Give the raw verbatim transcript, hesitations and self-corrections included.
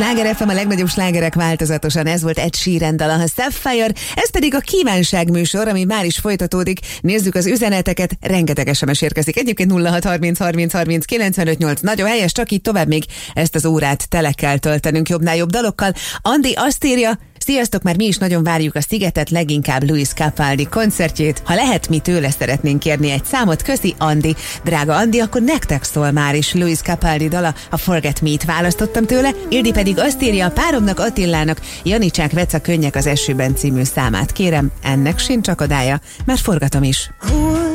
Sláger ef em, a legnagyobb slágerek változatosan. Ez volt Ed Sheeran dala, a Sapphire. Ez pedig a kívánság műsor, ami már is folytatódik. Nézzük az üzeneteket, rengeteg es em es érkezik. Egyébként nulla hat harminc harminc harminc kilencvenöt nyolc. Nagyon helyes, csak így tovább még ezt az órát tele kell töltenünk jobbnál jobb dalokkal. Andi azt írja: sziasztok, már mi is nagyon várjuk a Szigetet, leginkább Luis Capaldi koncertjét. Ha lehet, mi tőle szeretnénk kérni egy számot. Köszi, Andi. Drága Andi, akkor nektek szól már is Luis Capaldi dala, a Forget Me-t választottam tőle. Ildi pedig azt írja: a páromnak, Attilának Janicsák Veca Könnyek az esőben című számát kérem. Ennek sincs akadálya, mert forgatom is.